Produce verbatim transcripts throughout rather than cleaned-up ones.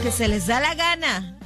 que se les da la gana.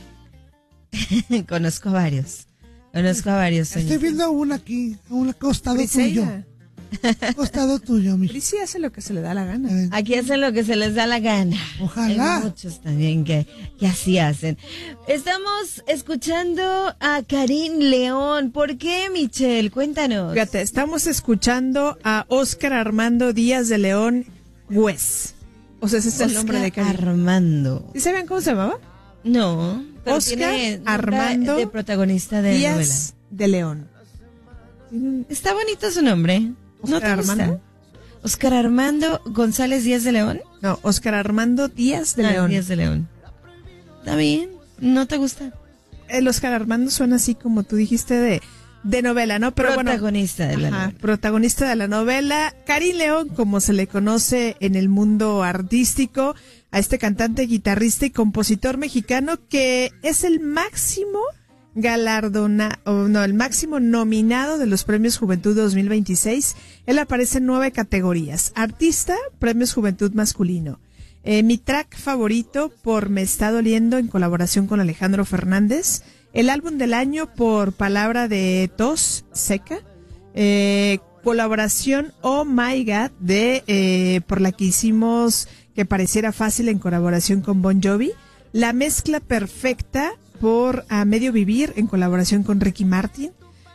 Conozco a varios. Conozco a varios. Estoy señor. viendo una aquí, un costado Priscilla. tuyo. Costado tuyo, mi. Prisi hace lo que se le da la gana. Eh, Aquí hacen lo que se les da la gana. Ojalá. Hay muchos también que, que así hacen. Estamos escuchando a Karin León. ¿Por qué, Michelle? Cuéntanos. Fíjate, estamos escuchando a Óscar Armando Díaz de León Güez. O sea, ese es el nombre de Karin. Armando. ¿Y saben cómo se llamaba? No. Pero Oscar tiene nombre Armando de protagonista de Díaz de León. novela. Está bonito su nombre. ¿No Oscar te gusta? Armando. Oscar Armando González Díaz de León. No, Óscar Armando Díaz de Ah, León. Díaz de León. Está bien. ¿No te gusta? El Óscar Armando suena así como tú dijiste de, de novela, ¿no? Pero Protagonista bueno, de la ajá, novela. protagonista de la novela. Karin León, como se le conoce en el mundo artístico, a este cantante, guitarrista y compositor mexicano que es el máximo galardona, o no, el máximo nominado de los Premios Juventud dos mil veintiséis. Él aparece en nueve categorías. Artista, Premios Juventud Masculino. Eh, mi track favorito por Me Está Doliendo en colaboración con Alejandro Fernández. El álbum del año por Palabra de Tos Seca. Eh, colaboración Oh My God de eh, por la que hicimos Que Pareciera Fácil en colaboración con Bon Jovi. La mezcla perfecta por A Medio Vivir en colaboración con Ricky Martin.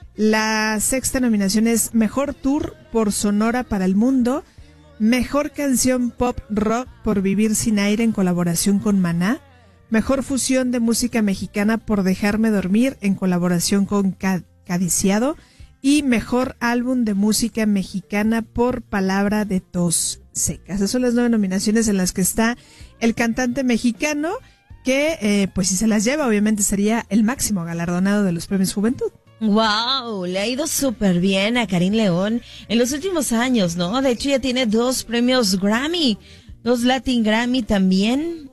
La sexta nominación es Mejor Tour por Sonora para el Mundo. Mejor Canción Pop Rock por Vivir Sin Aire en colaboración con Maná. Mejor Fusión de Música Mexicana por Dejarme Dormir en colaboración con Cadiciado. Y Mejor Álbum de Música Mexicana por Palabra de Tos Seca. Esas son las nueve nominaciones en las que está el cantante mexicano, que eh, pues si se las lleva obviamente sería el máximo galardonado de los Premios Juventud. Wow, le ha ido súper bien a Karin León en los últimos años, ¿no? De hecho ya tiene dos premios Grammy, dos Latin Grammy también,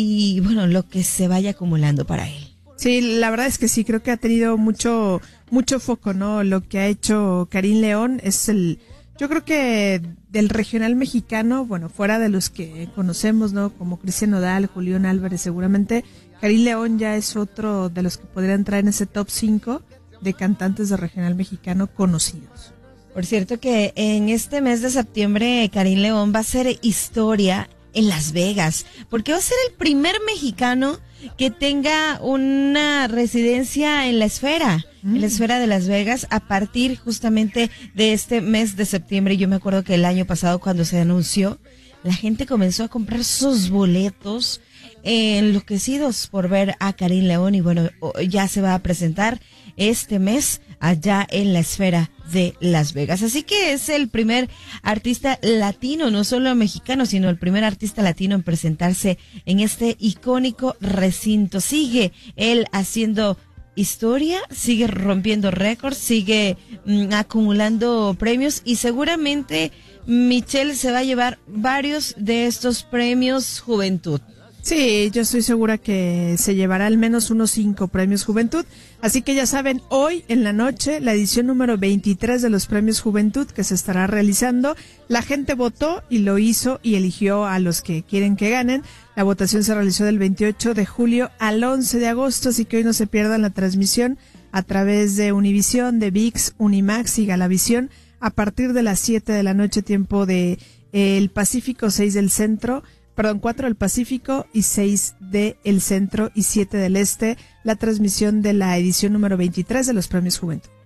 y bueno, lo que se vaya acumulando para él. Sí, la verdad es que sí, creo que ha tenido mucho mucho foco, ¿no? Lo que ha hecho Karin León es el, yo creo que del regional mexicano, bueno, fuera de los que conocemos, ¿no? Como Cristian Nodal, Julián Álvarez, seguramente, Karin León ya es otro de los que podrían entrar en ese top cinco de cantantes de regional mexicano conocidos. Por cierto que en este mes de septiembre Karin León va a hacer historia en Las Vegas, porque va a ser el primer mexicano que tenga una residencia en la esfera, mm. en la esfera de Las Vegas, a partir justamente de este mes de septiembre. Yo me acuerdo que el año pasado cuando se anunció, la gente comenzó a comprar sus boletos enloquecidos por ver a Karin León, y bueno, ya se va a presentar este mes allá en la esfera de Las Vegas. Así que es el primer artista latino, no solo mexicano, sino el primer artista latino en presentarse en este icónico recinto. Sigue él haciendo historia, sigue rompiendo récords, sigue mm, acumulando premios, y seguramente Michelle se va a llevar varios de estos premios Juventud. Sí, yo estoy segura que se llevará al menos unos cinco premios Juventud. Así que ya saben, hoy en la noche, la edición número veintitrés de los premios Juventud que se estará realizando. La gente votó y lo hizo y eligió a los que quieren que ganen. La votación se realizó del veintiocho de julio al once de agosto, así que hoy no se pierdan la transmisión a través de Univisión, de V I X, Unimax y Galavisión a partir de las siete de la noche, tiempo de eh, el Pacífico, seis del Centro. Perdón, cuatro del Pacífico y seis del Centro y siete del Este, la transmisión de la edición número veintitrés de los Premios Juventud.